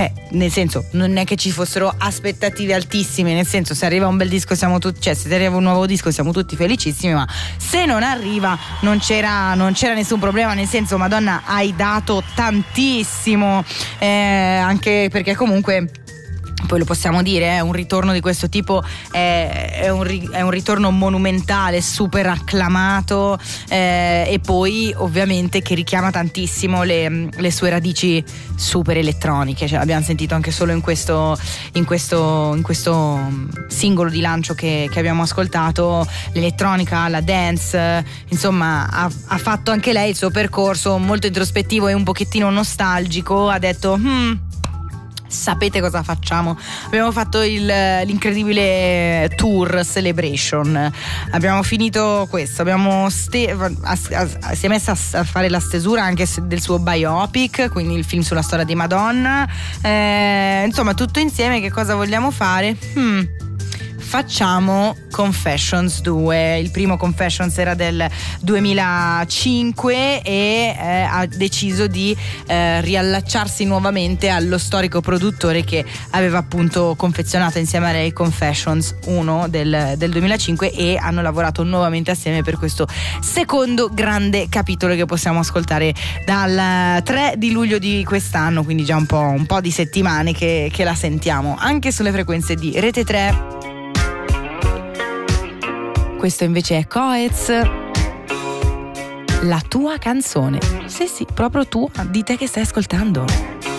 cioè nel senso non è che ci fossero aspettative altissime, nel senso se arriva un bel disco siamo tutti, cioè se arriva un nuovo disco siamo tutti felicissimi, ma se non arriva non c'era nessun problema, nel senso Madonna hai dato tantissimo, anche perché comunque poi lo possiamo dire, un ritorno di questo tipo è un ritorno monumentale, super acclamato, e poi ovviamente che richiama tantissimo le sue radici super elettroniche, cioè, abbiamo sentito anche solo in questo singolo di lancio che abbiamo ascoltato, l'elettronica, la dance, insomma ha fatto anche lei il suo percorso molto introspettivo e un pochettino nostalgico, ha detto sapete cosa facciamo? Abbiamo fatto l'incredibile tour Celebration, abbiamo finito questo, si è messa a fare la stesura anche del suo biopic, quindi il film sulla storia di Madonna, insomma tutto insieme. Che cosa vogliamo fare? Facciamo Confessions 2. Il primo Confessions era del 2005 e ha deciso di riallacciarsi nuovamente allo storico produttore che aveva appunto confezionato insieme a lei Confessions 1 del 2005, e hanno lavorato nuovamente assieme per questo secondo grande capitolo che possiamo ascoltare dal 3 di luglio di quest'anno, quindi già un po' di settimane che la sentiamo anche sulle frequenze di Rete 3. Questo invece è Coez, la tua canzone. Sì, proprio tu, di te che stai ascoltando.